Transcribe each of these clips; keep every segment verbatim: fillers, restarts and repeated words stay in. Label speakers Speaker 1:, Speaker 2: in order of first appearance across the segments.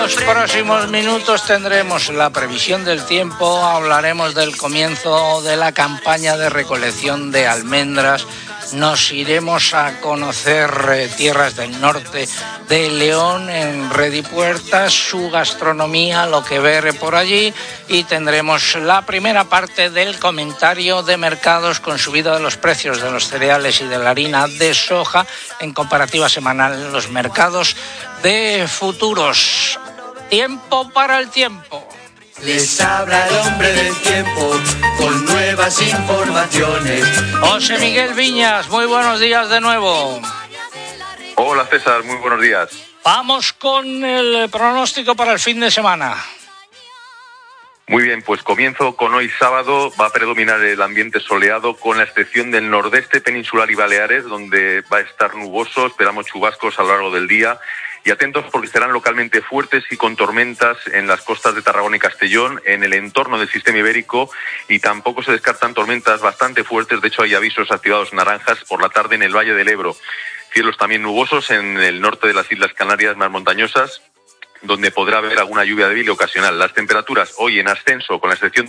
Speaker 1: los próximos minutos tendremos la previsión del tiempo, hablaremos del comienzo de la campaña de recolección de almendras, nos iremos a conocer eh, tierras del norte de León en Redipuertas, su gastronomía, lo que ver por allí, y tendremos la primera parte del comentario de mercados con subida de los precios de los cereales y de la harina de soja en comparativa semanal en los mercados de futuros. Tiempo para el tiempo.
Speaker 2: Les habla el hombre del tiempo con nuevas informaciones.
Speaker 1: José Miguel Viñas, muy buenos días de nuevo.
Speaker 3: Hola César, muy buenos días.
Speaker 1: Vamos con el pronóstico para el fin de semana.
Speaker 3: Muy bien, pues comienzo con hoy sábado. Va a predominar el ambiente soleado con la excepción del nordeste peninsular y Baleares, donde va a estar nuboso. Esperamos chubascos a lo largo del día. Y atentos porque serán localmente fuertes y con tormentas en las costas de Tarragona y Castellón, en el entorno del sistema ibérico, y tampoco se descartan tormentas bastante fuertes. De hecho, hay avisos activados naranjas por la tarde en el Valle del Ebro. Cielos también nubosos en el norte de las Islas Canarias más montañosas, donde podrá haber alguna lluvia débil ocasional. Las temperaturas hoy en ascenso, con la excepción...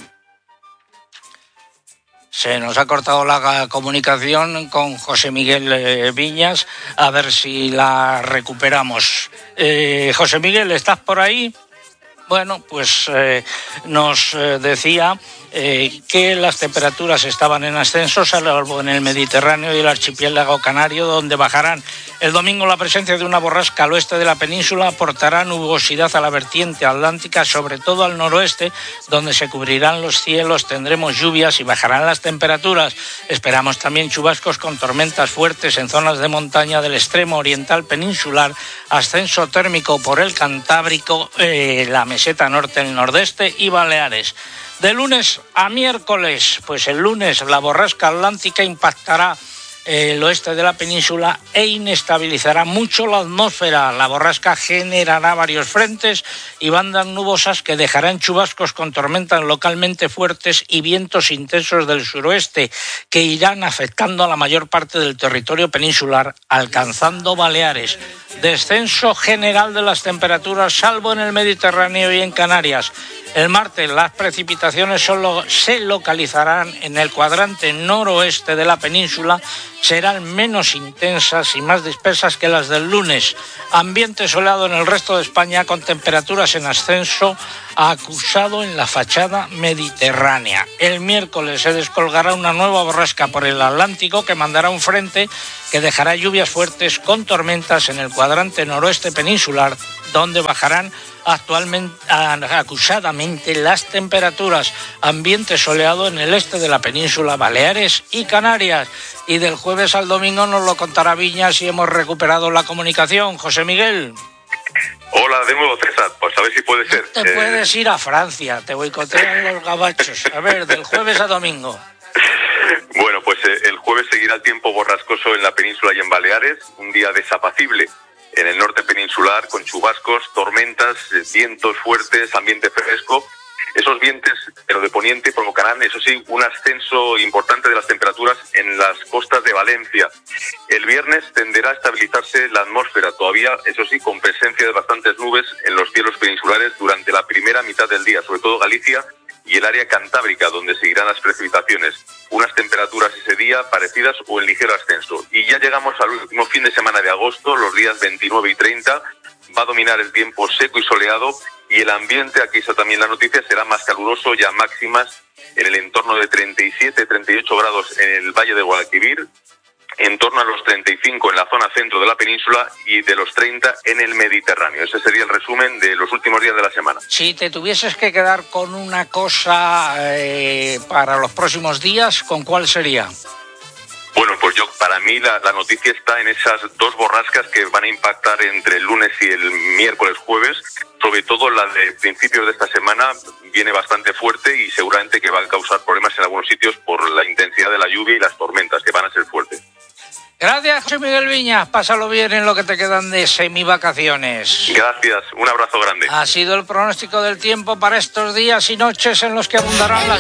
Speaker 1: Se nos ha cortado la comunicación con José Miguel eh, Viñas, a ver si la recuperamos. Eh, José Miguel, ¿estás por ahí? Bueno, pues eh, nos eh, decía eh, que las temperaturas estaban en ascenso, salvo en el Mediterráneo y el archipiélago canario, donde bajarán. El domingo la presencia de una borrasca al oeste de la península aportará nubosidad a la vertiente atlántica, sobre todo al noroeste, donde se cubrirán los cielos, tendremos lluvias y bajarán las temperaturas. Esperamos también chubascos con tormentas fuertes en zonas de montaña del extremo oriental peninsular, ascenso térmico por el Cantábrico, eh, la meseta norte, el nordeste y Baleares. De lunes a miércoles, pues el lunes la borrasca atlántica impactará el oeste de la península e inestabilizará mucho la atmósfera. La borrasca generará varios frentes y bandas nubosas que dejarán chubascos con tormentas localmente fuertes y vientos intensos del suroeste que irán afectando a la mayor parte del territorio peninsular, alcanzando Baleares. Descenso general de las temperaturas, salvo en el Mediterráneo y en Canarias. El martes las precipitaciones solo se localizarán en el cuadrante noroeste de la península, serán menos intensas y más dispersas que las del lunes. Ambiente soleado en el resto de España con temperaturas en ascenso acusado en la fachada mediterránea. El miércoles se descolgará una nueva borrasca por el Atlántico que mandará un frente que dejará lluvias fuertes con tormentas en el cuadrante noroeste peninsular, donde bajarán actualmente acusadamente las temperaturas. Ambiente soleado en el este de la península, Baleares y Canarias. Y del jueves al domingo nos lo contará Viñas si hemos recuperado la comunicación. José Miguel.
Speaker 3: Hola de nuevo, César. Pues a ver si puede ser.
Speaker 1: Te eh... puedes ir a Francia, te boicotean los gabachos. A ver, del jueves a domingo.
Speaker 3: Bueno, pues eh, el jueves seguirá el tiempo borrascoso en la península y en Baleares, un día desapacible en el norte peninsular con chubascos, tormentas, vientos fuertes, ambiente fresco. Esos vientos, pero de poniente, provocarán, eso sí, un ascenso importante de las temperaturas en las costas de Valencia. El viernes tenderá a estabilizarse la atmósfera, todavía, eso sí, con presencia de bastantes nubes en los cielos peninsulares durante la primera mitad del día, sobre todo Galicia y el área cantábrica, donde seguirán las precipitaciones. Unas temperaturas ese día parecidas o en ligero ascenso. Y ya llegamos al último fin de semana de agosto, los días veintinueve y treinta. Va a dominar el tiempo seco y soleado y el ambiente, aquí está también la noticia, será más caluroso, ya máximas en el entorno de treinta y siete, treinta y ocho grados en el Valle de Guadalquivir, en torno a los treinta y cinco en la zona centro de la península y de los treinta en el Mediterráneo. Ese sería el resumen de los últimos días de la semana.
Speaker 1: Si te tuvieses que quedar con una cosa eh, para los próximos días, ¿con cuál sería?
Speaker 3: Bueno, pues yo, para mí la, la noticia está en esas dos borrascas que van a impactar entre el lunes y el miércoles jueves. Sobre todo la de principios de esta semana viene bastante fuerte y seguramente que va a causar problemas en algunos sitios por la intensidad de la lluvia y las tormentas, que van a ser fuertes.
Speaker 1: Gracias, José Miguel Viñas. Pásalo bien en lo que te quedan de semivacaciones.
Speaker 3: Gracias, un abrazo grande.
Speaker 1: Ha sido el pronóstico del tiempo para estos días y noches en los que abundarán las